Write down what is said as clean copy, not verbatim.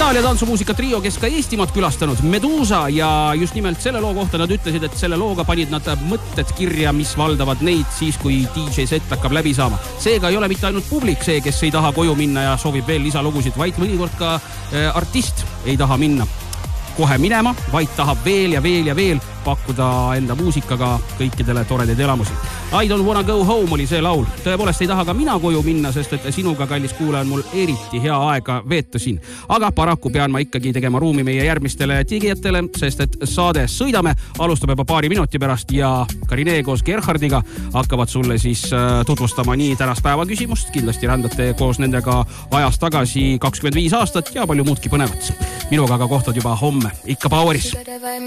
Itaalia tantsumuusika trio, kes ka Eestimaad külastanud, Medusa, ja just nimelt selle loo kohta nad ütlesid, et selle looga panid nad mõtted kirja, mis valdavad neid siis, kui DJ set hakkab läbi saama. Seega ei ole mitte ainult publik see, kes ei taha koju minna ja soovib veel lisalugusid, vaid mõnikord ka artist ei taha minna kohe minema, vaid tahab veel ja veel ja veel pakkuda enda muusikaga kõikidele toredaid elamusi. I don't wanna go home oli see laul. Tõepoolest ei taha ka mina koju minna, sest et sinuga, kallis kuulaja, on mul eriti hea aega veeta siin. Aga paraku pean ma ikkagi tegema ruumi meie järgmistele tigijatele, sest et saade Sõidame alustab juba paari minuti pärast ja Karine koos Gerhardiga hakkavad sulle siis tutvustama nii tänast päeva küsimust. Kindlasti rändate koos nendega ajas tagasi 25 aastat ja palju muudki põnevat. Minuga aga kohtad juba homme ikka Poweris.